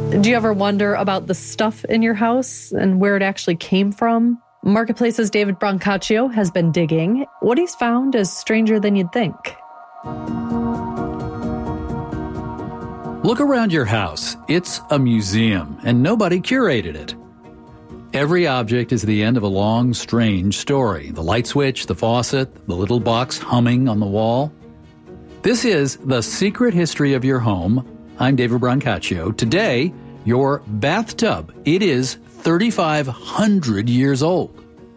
Do you ever wonder about the stuff in your house and where it actually came from? Marketplace's David Brancaccio has been digging. What he's found is stranger than you'd think. Look around your house. It's a museum, and nobody curated it. Every object is the end of a long, strange story. The light switch, the faucet, the little box humming on the wall. This is The Secret History of Your Home. I'm David Brancaccio. Today, your bathtub. It is 3,500 years old.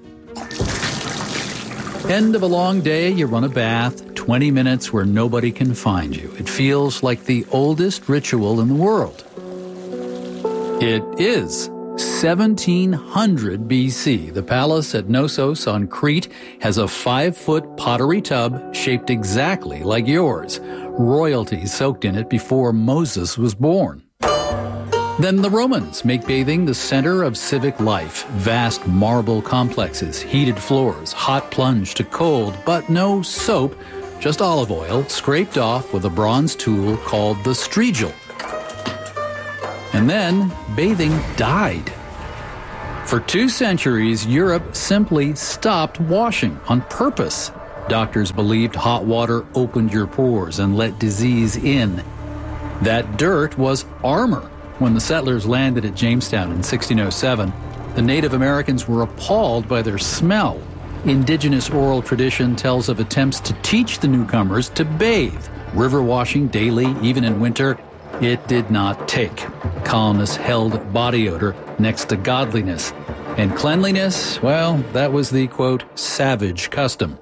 End of a long day, you run a bath, 20 minutes where nobody can find you. It feels like the oldest ritual in the world. It is 1700 BC. The palace at Knossos on Crete has a 5-foot pottery tub shaped exactly like yours. Royalty soaked in it before Moses was born. Then the Romans make bathing the center of civic life. Vast marble complexes, heated floors, hot plunge to cold, but no soap, just olive oil scraped off with a bronze tool called the strigil. And then bathing died. For 2 centuries, Europe simply stopped washing on purpose. Doctors believed hot water opened your pores and let disease in. That dirt was armor. When the settlers landed at Jamestown in 1607, the Native Americans were appalled by their smell. Indigenous oral tradition tells of attempts to teach the newcomers to bathe, river washing daily, even in winter. It did not take. Colonists held body odor next to godliness. And cleanliness, well, that was the, quote, savage custom.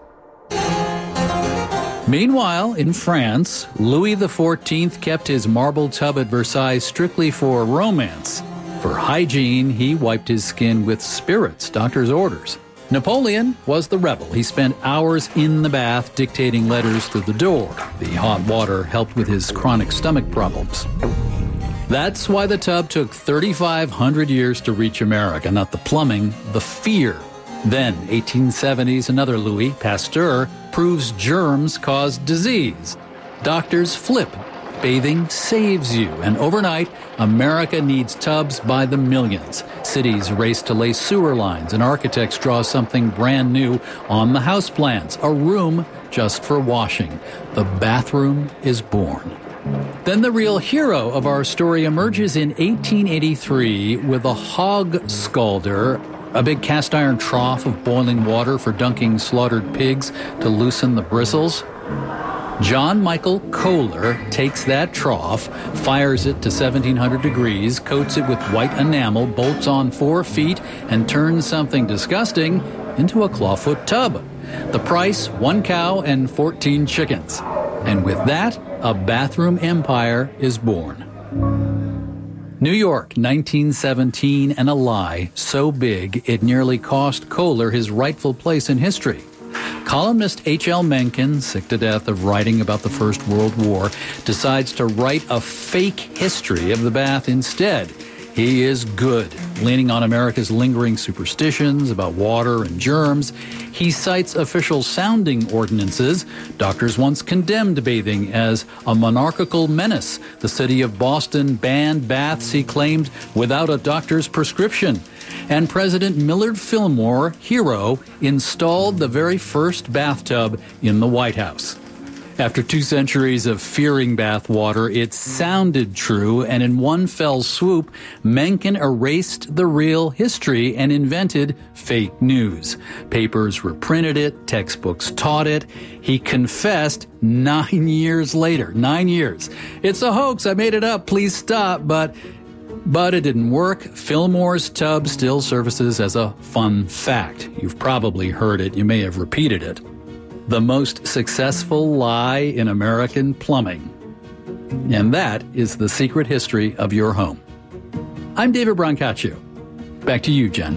Meanwhile, in France, Louis XIV kept his marble tub at Versailles strictly for romance. For hygiene, he wiped his skin with spirits, doctor's orders. Napoleon was the rebel. He spent hours in the bath dictating letters through the door. The hot water helped with his chronic stomach problems. That's why the tub took 3,500 years to reach America, not the plumbing, the fear. Then, 1870s, another Louis, Pasteur, proves germs cause disease. Doctors flip. Bathing saves you. And overnight, America needs tubs by the millions. Cities race to lay sewer lines, and architects draw something brand new on the house plans, a room just for washing. The bathroom is born. Then the real hero of our story emerges in 1883 with a hog scalder, a big cast iron trough of boiling water for dunking slaughtered pigs to loosen the bristles. John Michael Kohler takes that trough, fires it to 1,700 degrees, coats it with white enamel, bolts on 4 feet, and turns something disgusting into a clawfoot tub. The price, 1 cow and 14 chickens. And with that, a bathroom empire is born. New York, 1917, and a lie so big it nearly cost Kohler his rightful place in history. Columnist H.L. Mencken, sick to death of writing about the First World War, decides to write a fake history of the bath instead. He is good, leaning on America's lingering superstitions about water and germs. He cites official sounding ordinances. Doctors once condemned bathing as a monarchical menace. The city of Boston banned baths, he claimed, without a doctor's prescription. And President Millard Fillmore, hero, installed the very first bathtub in the White House. After 2 centuries of fearing bath water, it sounded true, and in one fell swoop, Mencken erased the real history and invented fake news. Papers reprinted it, textbooks taught it. He confessed 9 years later. 9 years. It's a hoax, I made it up, please stop, but it didn't work. Fillmore's tub still services as a fun fact. You've probably heard it, you may have repeated it. The most successful lie in American plumbing. And that is the secret history of your home. I'm David Brancaccio. Back to you, Jen.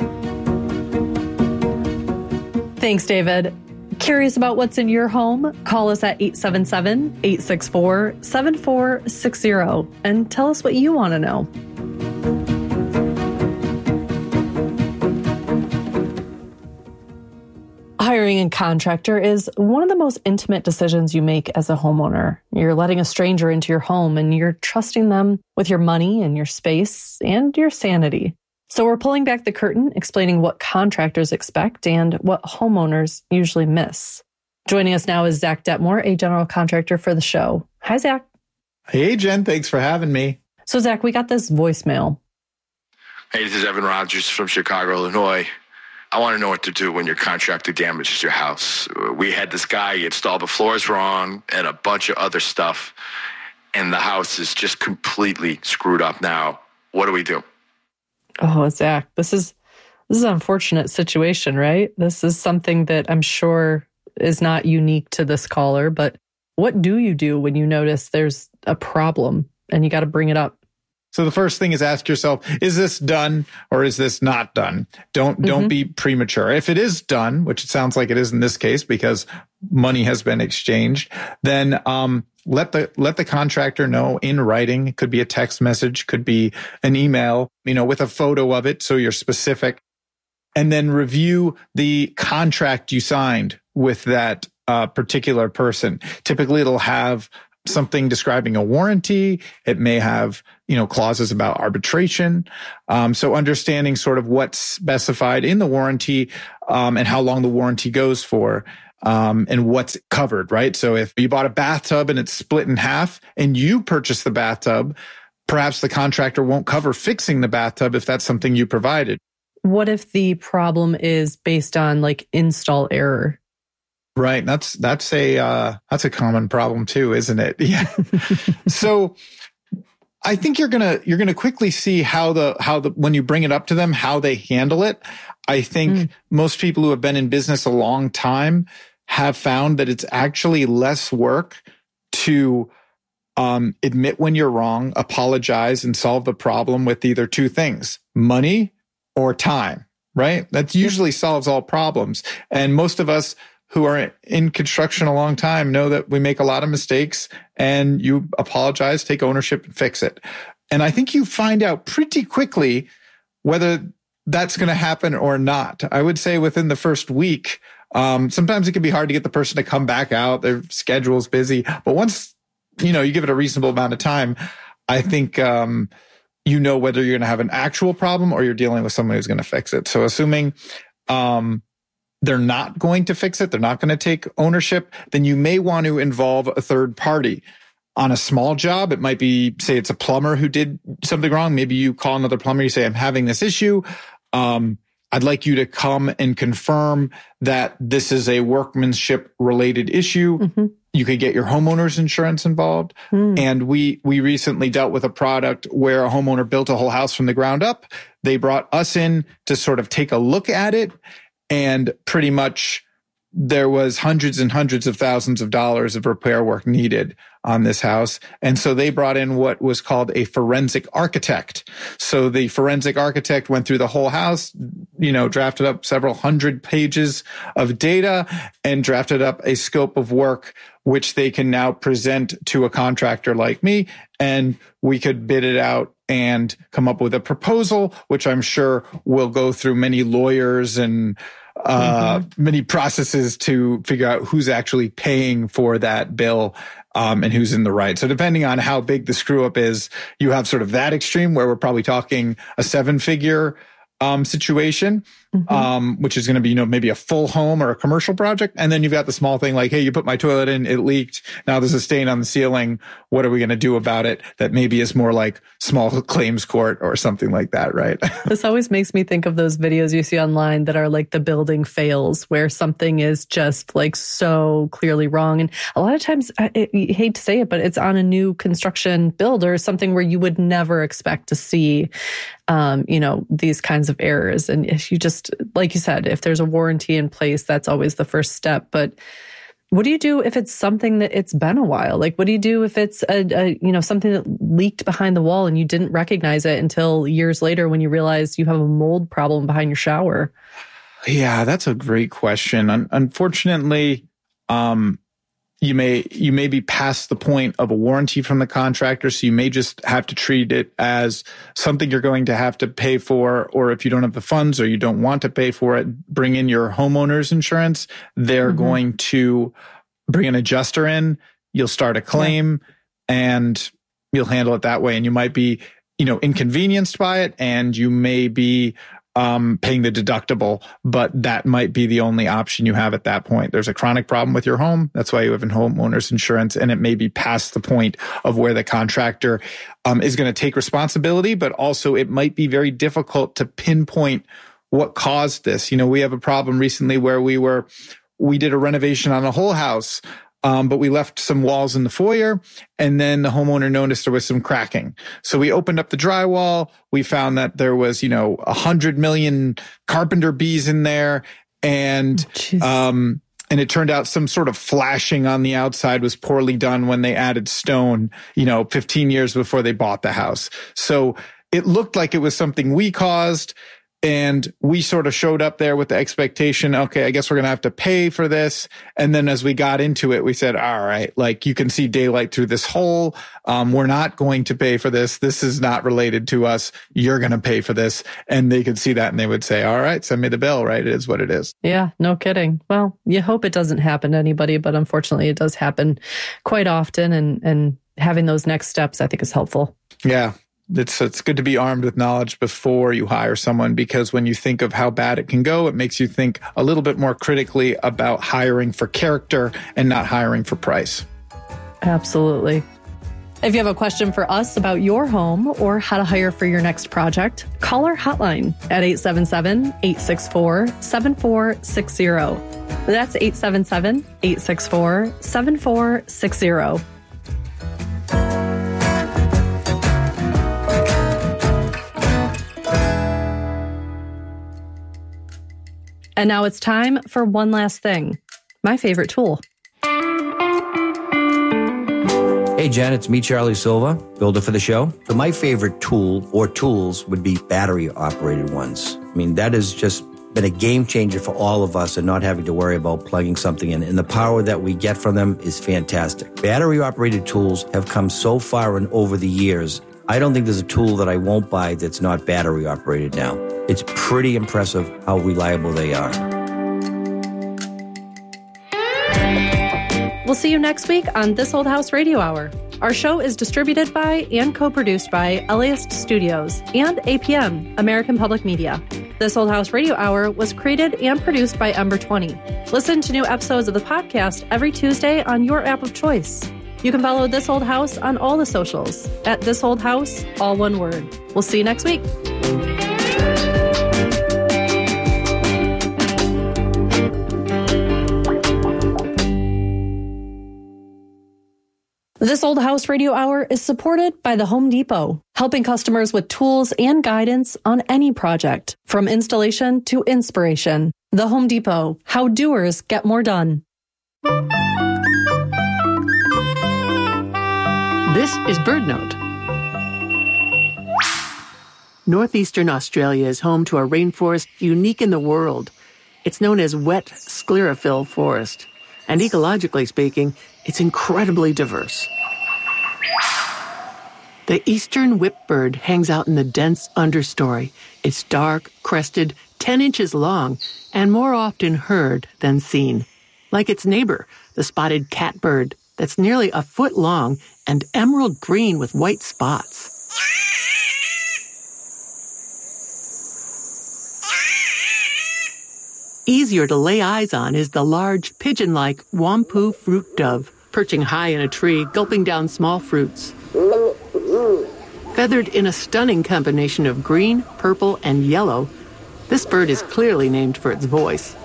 Thanks, David. Curious about what's in your home? Call us at 877-864-7460 and tell us what you want to know. Higher Hiring a contractor is one of the most intimate decisions you make as a homeowner. You're letting a stranger into your home and you're trusting them with your money and your space and your sanity. So we're pulling back the curtain, explaining what contractors expect and what homeowners usually miss. Joining us now is Zach Detmore, a general contractor for the show. Hi, Zach. Hey, Jen. Thanks for having me. So, Zach, we got this voicemail. Hey, this is Evan Rogers from Chicago, Illinois. I want to know what to do when your contractor damages your house. We had this guy install the floors wrong and a bunch of other stuff, and the house is just completely screwed up now. What do we do? Oh, Zach, this is an unfortunate situation, right? This is something that I'm sure is not unique to this caller, but what do you do when you notice there's a problem and you got to bring it up? So the first thing is ask yourself, is this done or is this not done? Don't be premature. If it is done, which it sounds like it is in this case because money has been exchanged, then let the contractor know in writing. It could be a text message, could be an email, with a photo of it so you're specific. And then review the contract you signed with that particular person. Typically it'll have something describing a warranty. It may have, clauses about arbitration. So understanding sort of what's specified in the warranty, and how long the warranty goes for, and what's covered, right? So if you bought a bathtub and it's split in half and you purchased the bathtub, perhaps the contractor won't cover fixing the bathtub if that's something you provided. What if the problem is based on like install error? Right. That's a common problem too, isn't it? Yeah. So I think you're going to quickly see how when you bring it up to them, how they handle it. I think most people who have been in business a long time have found that it's actually less work to admit when you're wrong, apologize, and solve the problem with either two things, money or time, right? That usually solves all problems. And most of us who are in construction a long time know that we make a lot of mistakes, and you apologize, take ownership, and fix it. And I think you find out pretty quickly whether that's going to happen or not. I would say within the first week. Sometimes it can be hard to get the person to come back out. Their schedule's busy. But once, you give it a reasonable amount of time, I think, whether you're going to have an actual problem or you're dealing with someone who's going to fix it. So assuming, they're not going to fix it, they're not going to take ownership, then you may want to involve a third party. On a small job, it might be, say it's a plumber who did something wrong. Maybe you call another plumber, you say, I'm having this issue. I'd like you to come and confirm that this is a workmanship related issue. Mm-hmm. You could get your homeowner's insurance involved. And we recently dealt with a product where a homeowner built a whole house from the ground up. They brought us in to sort of take a look at it. And pretty much there was hundreds and hundreds of thousands of dollars of repair work needed on this house. And so they brought in what was called a forensic architect. So the forensic architect went through the whole house, drafted up several hundred pages of data and drafted up a scope of work, which they can now present to a contractor like me. And we could bid it out and come up with a proposal, which I'm sure will go through many lawyers and many processes to figure out who's actually paying for that bill, and who's in the right. So depending on how big the screw up is, you have sort of that extreme where we're probably talking a 7-figure situation, which is going to be, maybe a full home or a commercial project. And then you've got the small thing like, hey, you put my toilet in, it leaked. Now there's a stain on the ceiling. What are we going to do about it? That maybe is more like small claims court or something like that, right? This always makes me think of those videos you see online that are like the building fails, where something is just like so clearly wrong. And a lot of times, I hate to say it, but it's on a new construction build or something where you would never expect to see, these kinds of errors. And if you just, like you said, if there's a warranty in place, that's always the first step. But what do you do if it's something that it's been a while? Like, what do you do if it's something that leaked behind the wall and you didn't recognize it until years later when you realize you have a mold problem behind your shower? Yeah, that's a great question. Unfortunately, you may be past the point of a warranty from the contractor, so you may just have to treat it as something you're going to have to pay for, or if you don't have the funds or you don't want to pay for it, bring in your homeowner's insurance. They're going to bring an adjuster in, you'll start a claim, and you'll handle it that way. And you might be, inconvenienced by it, and you may be paying the deductible, but that might be the only option you have at that point. There's a chronic problem with your home. That's why you have a homeowner's insurance, and it may be past the point of where the contractor is going to take responsibility, but also it might be very difficult to pinpoint what caused this. We have a problem recently where we did a renovation on a whole house, but we left some walls in the foyer, and then the homeowner noticed there was some cracking. So we opened up the drywall. We found that there was, 100 million carpenter bees in there. And it turned out some sort of flashing on the outside was poorly done when they added stone, 15 years before they bought the house. So it looked like it was something we caused. And we sort of showed up there with the expectation, okay, I guess we're going to have to pay for this. And then as we got into it, we said, all right, you can see daylight through this hole. We're not going to pay for this. This is not related to us. You're going to pay for this. And they could see that and they would say, all right, send me the bill, right? It is what it is. Yeah, no kidding. Well, you hope it doesn't happen to anybody, but unfortunately it does happen quite often. And having those next steps, I think, is helpful. Yeah. It's good to be armed with knowledge before you hire someone, because when you think of how bad it can go, it makes you think a little bit more critically about hiring for character and not hiring for price. Absolutely. If you have a question for us about your home or how to hire for your next project, call our hotline at 877-864-7460. That's 877-864-7460. And now it's time for one last thing. My favorite tool. Hey, Jen, it's me, Charlie Silva, builder for the show. So my favorite tool or tools would be battery-operated ones. I mean, that has just been a game changer for all of us and not having to worry about plugging something in. And the power that we get from them is fantastic. Battery-operated tools have come so far and over the years. I don't think there's a tool that I won't buy that's not battery-operated now. It's pretty impressive how reliable they are. We'll see you next week on This Old House Radio Hour. Our show is distributed by and co-produced by LAist Studios and APM, American Public Media. This Old House Radio Hour was created and produced by Ember 20. Listen to new episodes of the podcast every Tuesday on your app of choice. You can follow This Old House on all the socials at This Old House, all one word. We'll see you next week. This Old House Radio Hour is supported by the Home Depot, helping customers with tools and guidance on any project, from installation to inspiration. The Home Depot, how doers get more done. This is BirdNote. Northeastern Australia is home to a rainforest unique in the world. It's known as wet sclerophyll forest, and ecologically speaking, it's incredibly diverse. The eastern whipbird hangs out in the dense understory. It's dark, crested, 10 inches long, and more often heard than seen. Like its neighbor, the spotted catbird, that's nearly a foot long and emerald green with white spots. Easier to lay eyes on is the large, pigeon-like wampu fruit dove, perching high in a tree, gulping down small fruits. Feathered in a stunning combination of green, purple, and yellow, this bird is clearly named for its voice.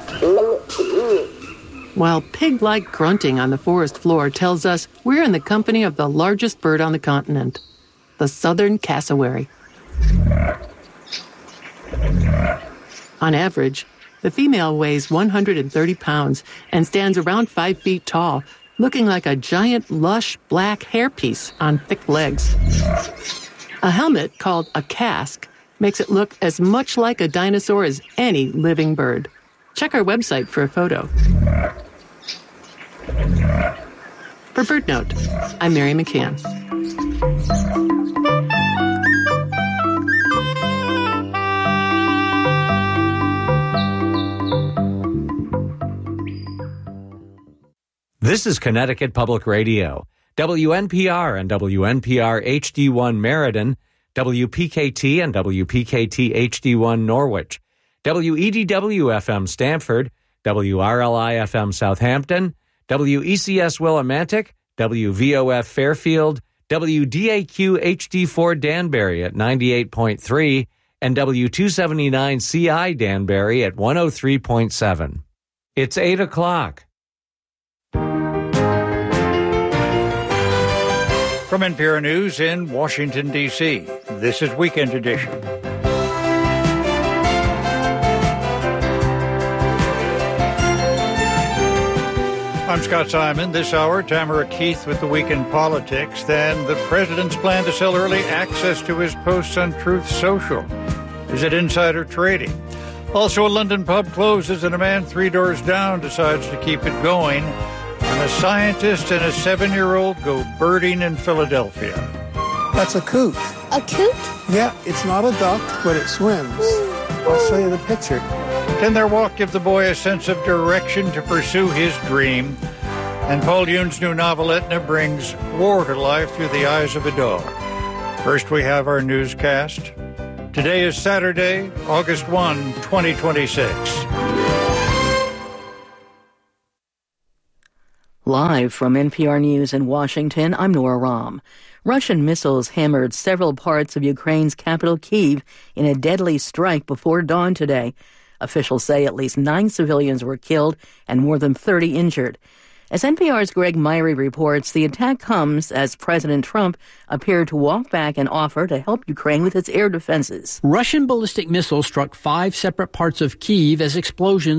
While pig-like grunting on the forest floor tells us we're in the company of the largest bird on the continent, the southern cassowary. On average, the female weighs 130 pounds and stands around 5 feet tall, looking like a giant, lush, black hairpiece on thick legs. A helmet called a casque makes it look as much like a dinosaur as any living bird. Check our website for a photo. For BirdNote, I'm Mary McCann. This is Connecticut Public Radio, WNPR and WNPR HD1 Meriden, WPKT and WPKT HD1 Norwich, WEDW-FM Stamford, WRLI-FM Southampton, WECS Willimantic, WVOF Fairfield, WDAQ HD4 Danbury at 98.3, and W279CI Danbury at 103.7. It's 8 o'clock. From NPR News in Washington, D.C., this is Weekend Edition. I'm Scott Simon. This hour, Tamara Keith with the Weekend Politics. Then the president's plan to sell early access to his posts on Truth Social. Is it insider trading? Also, a London pub closes and a man 3 doors down decides to keep it going. And a scientist and a 7-year-old go birding in Philadelphia. That's a coot. A coot? Yeah, it's not a duck, but it swims. I'll show you the picture. Can their walk give the boy a sense of direction to pursue his dream? And Paul Yoon's new novel, Etna, brings war to life through the eyes of a dog. First, we have our newscast. Today is Saturday, August 1, 2026. Live from NPR News in Washington, I'm Nora Rahm. Russian missiles hammered several parts of Ukraine's capital, Kyiv, in a deadly strike before dawn today. Officials say at least 9 civilians were killed and more than 30 injured. As NPR's Greg Myrie reports, the attack comes as President Trump appeared to walk back an offer to help Ukraine with its air defenses. Russian ballistic missiles struck 5 separate parts of Kyiv as explosions